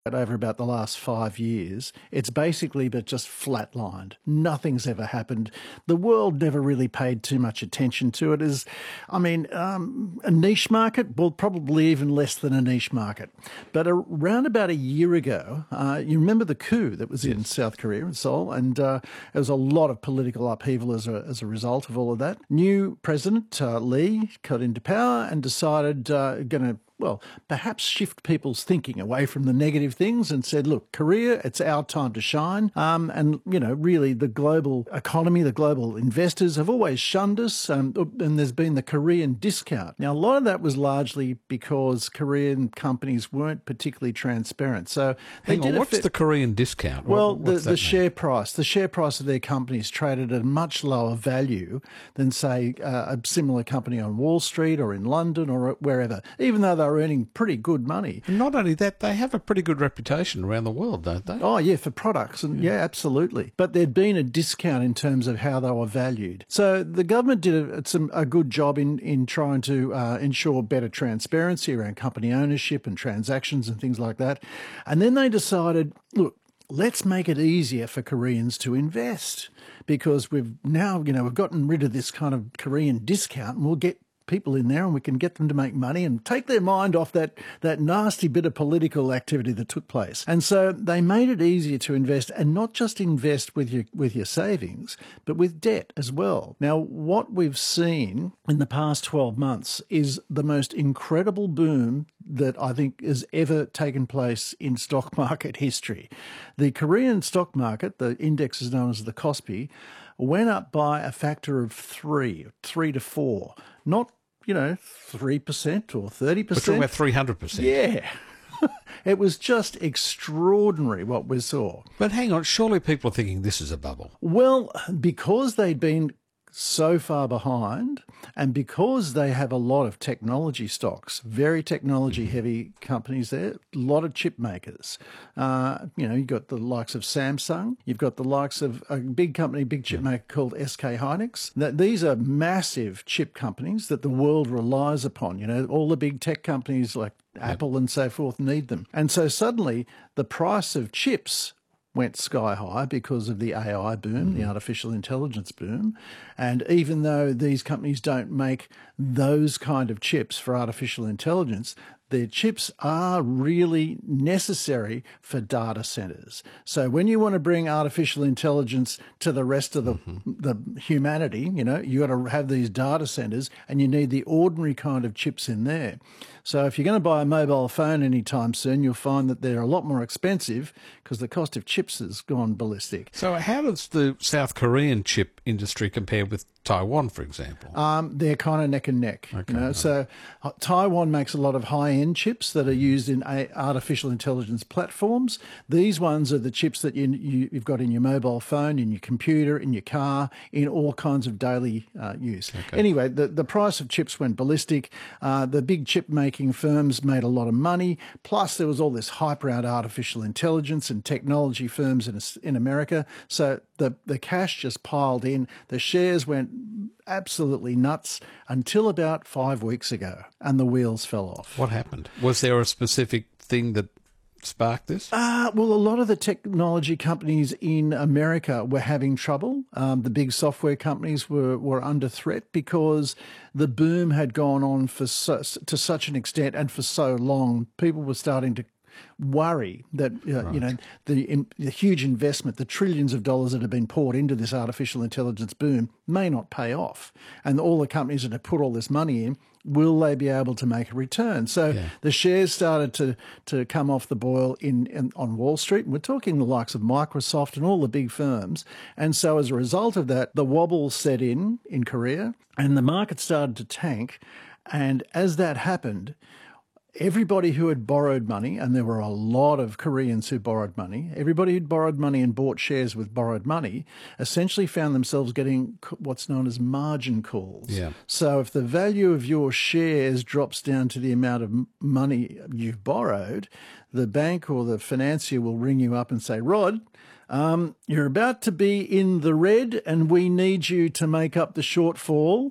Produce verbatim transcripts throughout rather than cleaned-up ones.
over about the last five years, it's basically but just flatlined. Nothing's ever happened. The world never really paid too much attention to it. As, I mean, um, a niche market, well, probably even less than a niche market. But around about a year ago, uh, you remember the coup that was yes. in South Korea and Seoul, and uh, there was a lot of political upheaval as a, as a result of all of that. New President uh, Lee got into power and decided uh, going to well, perhaps shift people's thinking away from the negative things and said, look, Korea, it's our time to shine. Um, and, you know, really the global economy, the global investors have always shunned us. Um, and there's been the Korean discount. Now, a lot of that was largely because Korean companies weren't particularly transparent. So they Hang on, did what's the Korean discount? Well, what, the, the mean? share price. The share price of their companies traded at a much lower value than, say, uh, a similar company on Wall Street or in London or wherever, even though they're earning pretty good money. And not only that, they have a pretty good reputation around the world, don't they? Oh, yeah, for products. And yeah, yeah absolutely. But there'd been a discount in terms of how they were valued. So the government did a, some, a good job in, in trying to uh, ensure better transparency around company ownership and transactions and things like that. And then they decided, look, let's make it easier for Koreans to invest because we've now, you know, we've gotten rid of this kind of Korean discount and we'll get people in there and we can get them to make money and take their mind off that, that nasty bit of political activity that took place. And so they made it easier to invest and not just invest with your, with your savings, but with debt as well. Now, what we've seen in the past twelve months is the most incredible boom that I think has ever taken place in stock market history. The Korean stock market, the index is known as the Kospi, went up by a factor of three, three to four, not you know, three percent or thirty percent. We're talking about three hundred percent. Yeah. It was just extraordinary what we saw. But hang on, surely people are thinking this is a bubble. Well, because they'd been so far behind and because they have a lot of technology stocks, very technology heavy companies there, a lot of chip makers. Uh, you know, you've got the likes of Samsung, you've got the likes of a big company, big chip maker called S K Hynix. That these are massive chip companies that the world relies upon. You know, all the big tech companies like Apple and so forth need them. And so suddenly the price of chips went sky high because of the A I boom, the artificial intelligence boom. And even though these companies don't make those kind of chips for artificial intelligence, their chips are really necessary for data centers. So when you want to bring artificial intelligence to the rest of the, mm-hmm. the humanity, you know, you got to have these data centers and you need the ordinary kind of chips in there. So if you're going to buy a mobile phone anytime soon, you'll find that they're a lot more expensive because the cost of chips has gone ballistic. So how does the South Korean chip industry compare with Taiwan, for example? Um, they're kind of neck and neck. Okay, you know? right. So uh, Taiwan makes a lot of high-end chips that are used in a- artificial intelligence platforms. These ones are the chips that you, you, you've got in your mobile phone, in your computer, in your car, in all kinds of daily uh, use. Okay. Anyway, the, the price of chips went ballistic. Uh, the big chip-making firms made a lot of money. Plus, there was all this hype around artificial intelligence and technology firms in, in America. So the, the cash just piled in. The shares went absolutely nuts until about five weeks ago, and the wheels fell off. What happened? Was there a specific thing that sparked this? Uh, well, a lot of the technology companies in America were having trouble. Um, the big software companies were, were under threat because the boom had gone on for so, to such an extent and for so long. People were starting to worry that uh, right. you know the, in, the huge investment, the trillions of dollars that have been poured into this artificial intelligence boom may not pay off, and all the companies that have put all this money in, will they be able to make a return? So yeah. the shares started to to come off the boil in, in on Wall Street. And we're talking the likes of Microsoft and all the big firms. And so as a result of that, the wobble set in in Korea, and the market started to tank. And as that happened, everybody who had borrowed money, and there were a lot of Koreans who borrowed money, everybody who'd borrowed money and bought shares with borrowed money essentially found themselves getting what's known as margin calls. Yeah. So if the value of your shares drops down to the amount of money you've borrowed, the bank or the financier will ring you up and say, Rod, um, you're about to be in the red and we need you to make up the shortfall.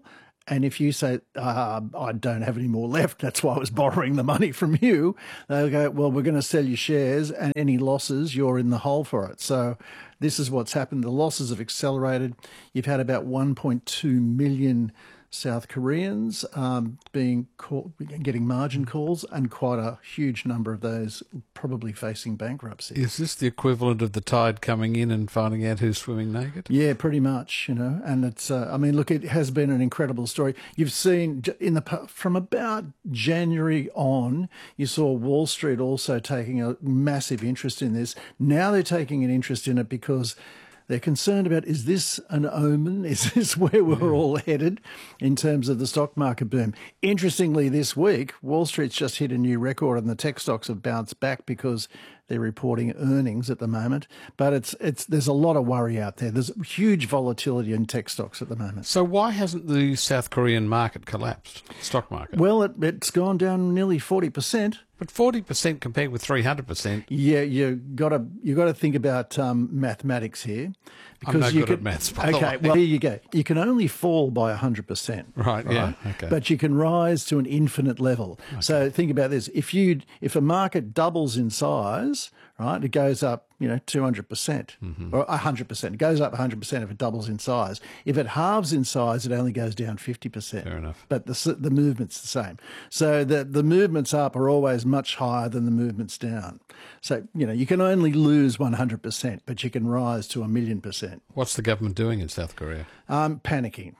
And if you say, uh, I don't have any more left, that's why I was borrowing the money from you, they'll go, well, we're going to sell you shares, and any losses, you're in the hole for it. So this is what's happened. The losses have accelerated. You've had about one point two million South Koreans um, being call, getting margin calls, and quite a huge number of those probably facing bankruptcy. Is this the equivalent of the tide coming in and finding out who's swimming naked? Yeah, pretty much, you know. And it's, uh, I mean, look, it has been an incredible story. You've seen in the from about January on, you saw Wall Street also taking a massive interest in this. Now they're taking an interest in it because they're concerned about, is this an omen? Is this where we're yeah. all headed in terms of the stock market boom? Interestingly, this week, Wall Street's just hit a new record and the tech stocks have bounced back because they're reporting earnings at the moment. But it's it's there's a lot of worry out there. There's huge volatility in tech stocks at the moment. So why hasn't the South Korean market collapsed, stock market? Well, it, it's gone down nearly forty percent. But forty percent compared with three hundred percent. Yeah, you got to you got to think about um, mathematics here, because I'm no you good could, at maths. By okay, the way. well here you go. You can only fall by a hundred percent, right? Yeah, okay. But you can rise to an infinite level. Okay. So think about this: if you if a market doubles in size, right, it goes up, you know, two hundred percent mm-hmm. or one hundred percent. It goes up one hundred percent if it doubles in size. If it halves in size, it only goes down fifty percent. Fair enough. But the the movement's the same. So the the movements up are always much higher than the movements down. So, you know, you can only lose one hundred percent, but you can rise to a million percent. What's the government doing in South Korea? Um, panicking.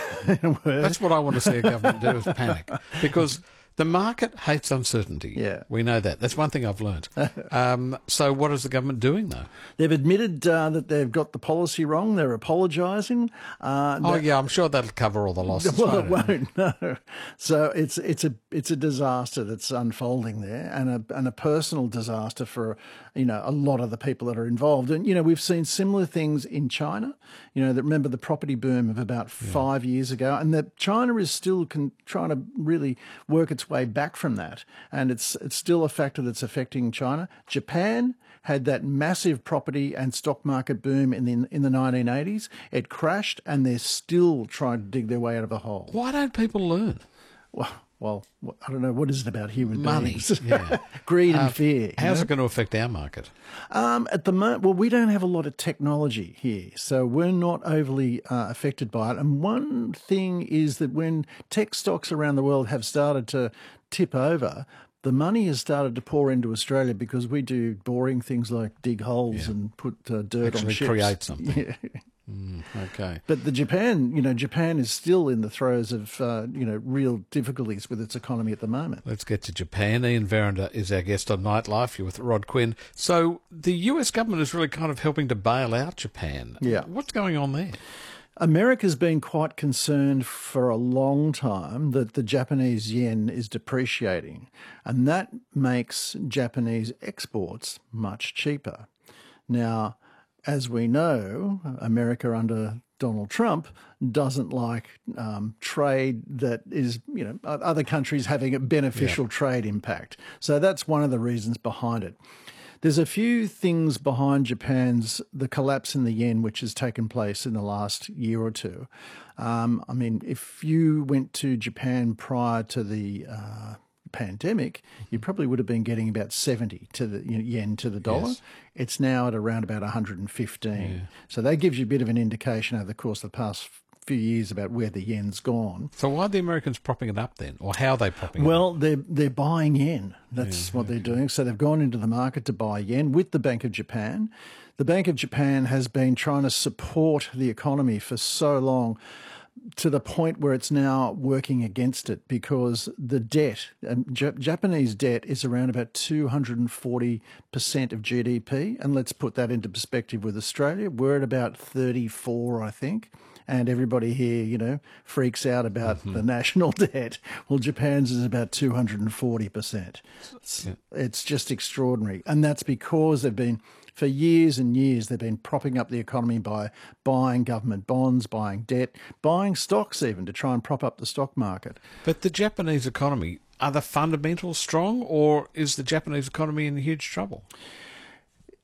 That's what I want to see a government do, is panic. Because the market hates uncertainty. Yeah. We know that. That's one thing I've learned. Um, so what is the government doing, though? They've admitted uh, that they've got the policy wrong. They're apologising. Uh, oh, yeah, I'm sure that'll cover all the losses. Well, won't it won't, no. So it's it's a it's a disaster that's unfolding there, and a and a personal disaster for, you know, a lot of the people that are involved. And, you know, we've seen similar things in China. You know, that remember the property boom of about yeah. five years ago, and that China is still con- trying to really work its way back from that, and it's it's still a factor that's affecting China. Japan had that massive property and stock market boom in the in the nineteen eighties. It crashed, and they're still trying to dig their way out of a hole. Why don't people learn? Well, well, I don't know. What is it about human Money, beings? yeah. Greed and uh, fear. How's know? it going to affect our market? Um, at the moment, well, we don't have a lot of technology here, so we're not overly uh, affected by it. And one thing is that when tech stocks around the world have started to tip over, the money has started to pour into Australia because we do boring things like dig holes yeah. and put uh, dirt Actually on ships. create something. Yeah. Mm, okay. But the Japan, you know, Japan is still in the throes of, uh, you know, real difficulties with its economy at the moment. Let's get to Japan. Ian Verrinder is our guest on Nightlife. You're with Rod Quinn. So the U S government is really kind of helping to bail out Japan. Yeah. What's going on there? America's been quite concerned for a long time that the Japanese yen is depreciating, and that makes Japanese exports much cheaper. Now, as we know, America under Donald Trump doesn't like um, trade that is, you know, other countries having a beneficial yeah. trade impact. So that's one of the reasons behind it. There's a few things behind Japan's, the collapse in the yen, which has taken place in the last year or two. Um, I mean, if you went to Japan prior to the uh, pandemic, you probably would have been getting about seventy to the you know, yen to the dollar. Yes. It's now at around about one hundred fifteen. Yeah. So that gives you a bit of an indication over the course of the past few years about where the yen's gone. So why are the Americans propping it up then? Or how are they propping well, it up? Well, they're, they're buying yen. That's yeah, what okay. they're doing. So they've gone into the market to buy yen with the Bank of Japan. The Bank of Japan has been trying to support the economy for so long, to the point where it's now working against it, because the debt, um, J- Japanese debt is around about two hundred forty percent of G D P. And let's put that into perspective with Australia. We're at about thirty-four, I think. And everybody here, you know, freaks out about mm-hmm. the national debt. Well, Japan's is about two hundred forty percent. It's, yeah. it's just extraordinary. And that's because they've been, for years and years, they've been propping up the economy by buying government bonds, buying debt, buying stocks even to try and prop up the stock market. But the Japanese economy, are the fundamentals strong, or is the Japanese economy in huge trouble?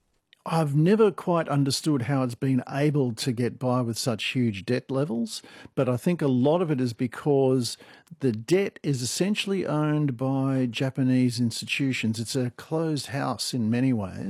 I've never quite understood how it's been able to get by with such huge debt levels, but I think a lot of it is because the debt is essentially owned by Japanese institutions. It's a closed house in many ways.